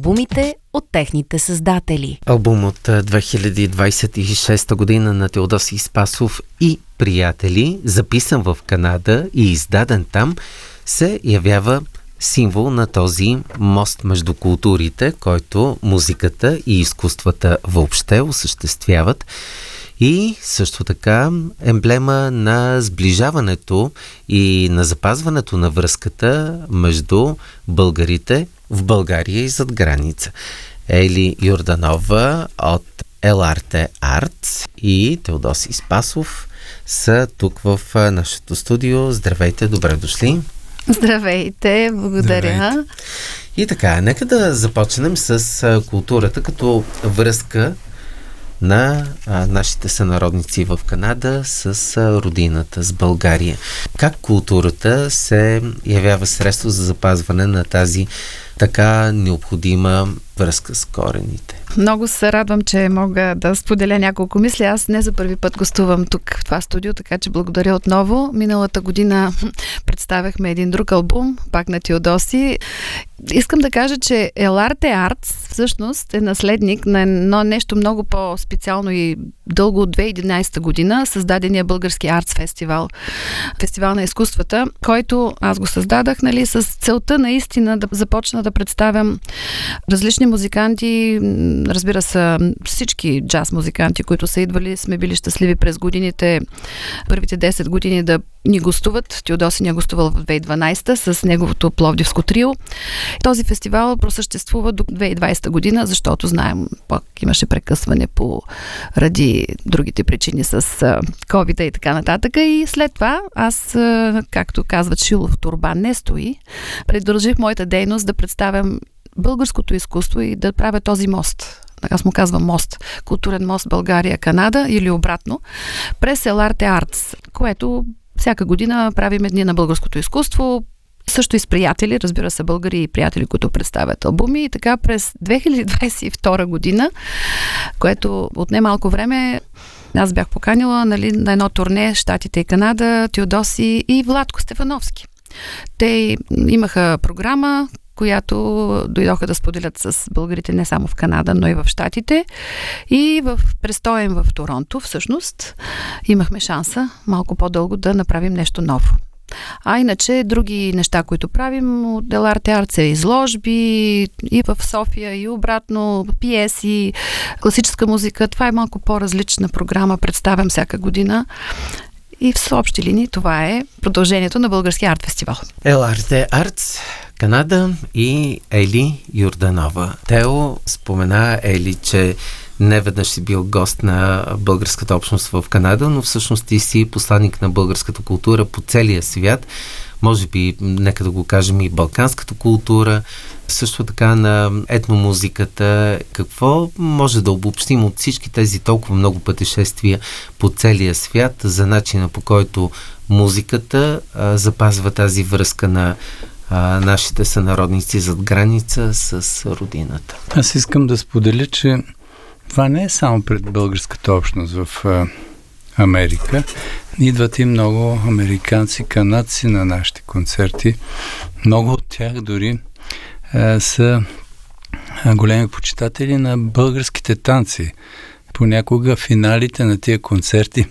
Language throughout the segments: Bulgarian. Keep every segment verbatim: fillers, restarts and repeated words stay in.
албумите от техните създатели. Албум от две хиляди двадесет и шеста година на Теодосий Спасов и приятели, записан в Канада и издаден там, се явява символ на този мост между културите, който музиката и изкуствата въобще осъществяват. И също така емблема на сближаването и на запазването на връзката между българите в България и зад граница. Ели Йорданова от Еларте Арт и Теодосий Спасов са тук в нашето студио. Здравейте, добре дошли. Здравейте, благодаря. Здравейте. И така, нека да започнем с културата като връзка на а, нашите сънародници в Канада с а, родината, с България. Как културата се явява средство за запазване на тази така необходима връзка с корените? Много се радвам, че мога да споделя няколко мисли. Аз не за първи път гостувам тук в това студио, така че благодаря отново. Миналата година представяхме един друг албум, пак на Теодосий. Искам да кажа, че Еларте Арт всъщност е наследник на едно нещо много по-специално и дълго от две хиляди и единадесета година, създадения български Артс фестивал, фестивал на изкуствата, който аз го създадах, нали, с целта наистина да започна да представям различни музиканти, разбира се, всички джаз музиканти, които са идвали, сме били щастливи през годините, първите десет години да ни гостуват. Теодосий ни е гостувал в две хиляди и дванадесета с неговото Пловдивско трио. Този фестивал просъществува до две хиляди и двадесета година, защото знаем, пак имаше прекъсване по ради другите причини с ковида и така нататък. И след това аз, както казват, шило в торба не стои. Продължих моята дейност да представям българското изкуство и да правя този мост. Аз му казвам мост. Културен мост България-Канада или обратно. През Еларте Артс, което всяка година правим дни на българското изкуство, също и с приятели, разбира се, българи и приятели, които представят албуми. И така през две хиляди двадесет и втора година, което отне малко време, аз бях поканила, нали, на едно турне Щатите и Канада, Теодосий и Владко Стефановски. Те имаха програма, която дойдоха да споделят с българите не само в Канада, но и в Щатите. И в престоя им в Торонто, всъщност, имахме шанса малко по-дълго да направим нещо ново. А иначе други неща, които правим от Еларте Арт са изложби и в София, и обратно, пиеси, класическа музика. Това е малко по-различна програма, представям всяка година. И в общи линии това е продължението на Български арт фестивал. Еларте Арт, Канада и Ели Йорданова. Тео спомена, Ели, че не веднъж си бил гост на българската общност в Канада, но всъщност ти си посланник на българската култура по целия свят. Може би, нека да го кажем, и балканската култура, също така на етномузиката. Какво може да обобщим от всички тези толкова много пътешествия по целия свят за начина, по който музиката а, запазва тази връзка на а, нашите сънародници зад граница с родината? Аз искам да споделя, че това не е само пред българската общност в а, Америка. Идват и много американци, канадци на нашите концерти. Много от тях дори а, са а, големи почитатели на българските танци. Понякога финалите на тия концерти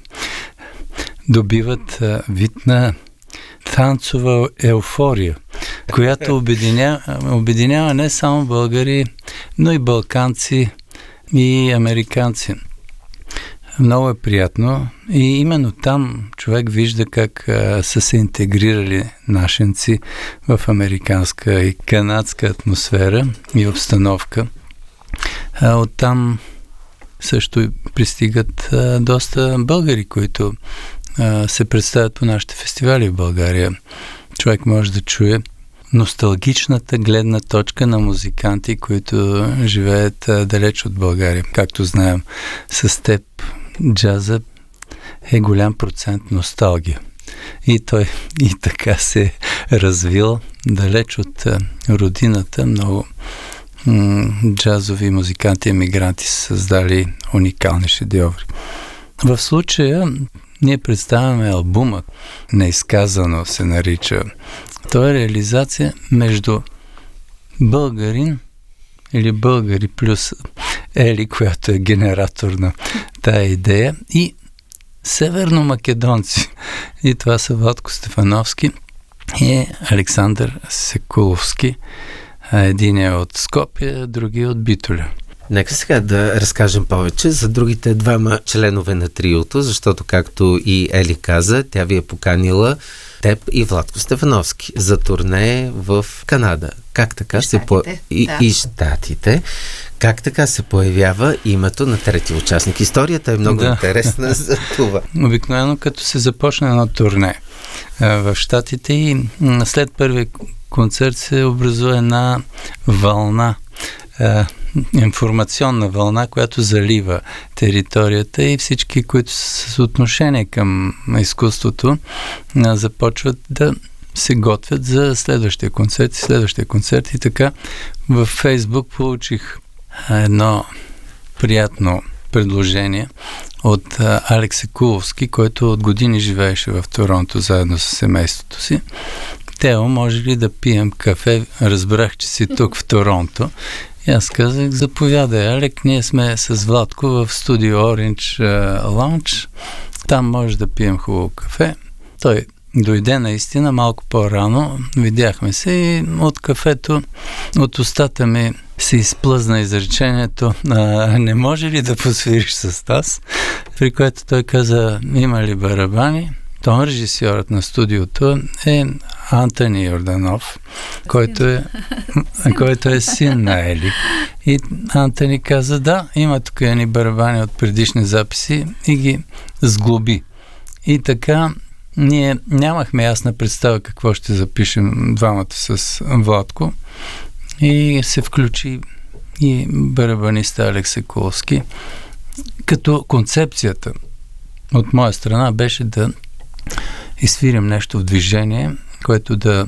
добиват а, вид на танцова еуфория, която обединява, обединява не само българи, но и балканци и американци. Много е приятно и именно там човек вижда как а, са се интегрирали нашенци в американска и канадска атмосфера и обстановка. А, оттам също пристигат а, доста българи, които а, се представят по нашите фестивали в България. Човек може да чуе носталгичната гледна точка на музиканти, които живеят а, далеч от България. Както знаем, с теб джаза е голям процент носталгия. И той и така се е развил далеч от а, родината. Много м- джазови музиканти, емигранти са създали уникални шедьоври. В случая ние представяме албума, неизказано се нарича. Той е реализация между българин или българи плюс Ели, която е генератор на тая идея, и северномакедонци. И това са Владко Стефановски и Александър Секуловски. Единият е от Скопие, другият от Битоля. Нека сега да разкажем повече за другите двама членове на триото, защото, както и Ели каза, тя ви е поканила теб и Владко Стефановски за турне в Канада. Как така се по... и, да. и Щатите. Как така се появява името на трети участник? Историята е много да. интересна за това. Обикновено като се започне едно турне в Щатите и след първия концерт се образува една вълна, информационна вълна, която залива територията, и всички, които са с отношение към изкуството, започват да се готвят за следващия концерт и следващия концерт. И така във Фейсбук получих едно приятно предложение от Алекс Секуловски, който от години живееше в Торонто заедно с семейството си. Тео, може ли да пием кафе? Разбрах, че си тук в Торонто. И аз казах, заповядай, Алек, ние сме с Владко в студио Orange Lounge. Там може да пием хубаво кафе. Той дойде наистина малко по-рано, видяхме се и от кафето, от устата ми се изплъзна изречението: а, не може ли да посвириш с нас? При което той каза, има ли барабани? Тон режисьорът на студиото е Антони Йорданов, който е, който е син на Ели. И Антони каза, да, има тук едни барабани от предишни записи, и ги сглоби. И така ние нямахме ясна представа какво ще запишем двамата с Владко, и се включи и барабаниста Алекс Секуловски. Като концепцията от моя страна беше да изсвирим нещо в движение, което да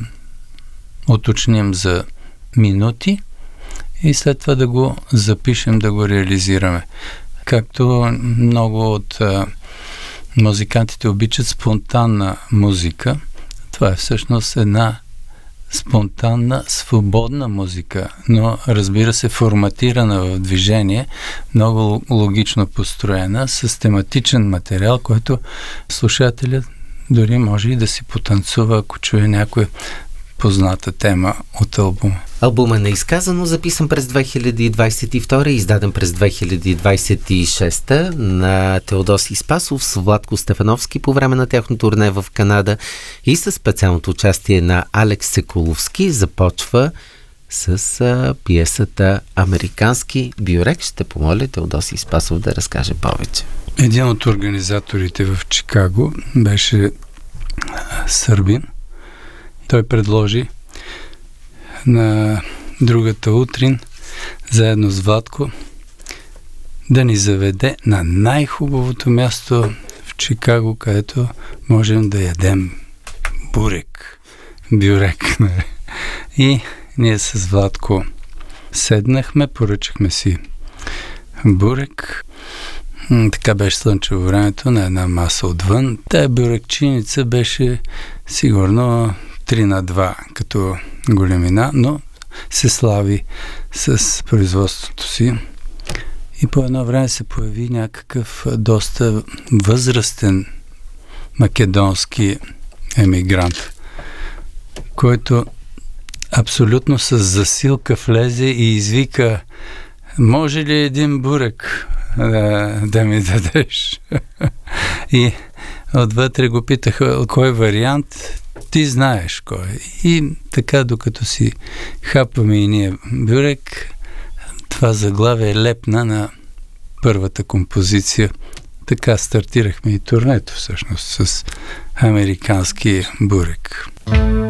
уточним за минути и след това да го запишем, да го реализираме. Както много от а, музикантите обичат спонтанна музика, това е всъщност една спонтанна, свободна музика, но разбира се форматирана в движение, много логично построена, с тематичен материал, който слушателят дори може и да си потанцува, ако чуе някоя позната тема от албума. Албумът Неизказано, записан през две хиляди двадесет и втора и издаден през две хиляди двадесет и шеста на Теодосий Спасов с Владко Стефановски по време на тяхното турне в Канада и със специалното участие на Алекс Секуловски, започва с а, пиесата Американски бюрек. Ще помоля Теодосий Спасов да разкаже повече. Един от организаторите в Чикаго беше сърбин. Той предложи на другата утрин, заедно с Владко, да ни заведе на най-хубавото място в Чикаго, където можем да ядем бурек, бюрек. И ние с Владко седнахме, поръчахме си бурек. Така беше слънчево времето, на една маса отвън. Тая бюрекчиница беше сигурно три на два като големина, но се слави с производството си. И по едно време се появи някакъв доста възрастен македонски емигрант, който абсолютно с засилка влезе и извика: може ли един бурек да, да ми дадеш? И отвътре го питаха кой вариант. Ти знаеш кой. И така, докато си хапваме и ние бюрек, това заглавие лепна на първата композиция. Така стартирахме и турнето всъщност с Американски бурек.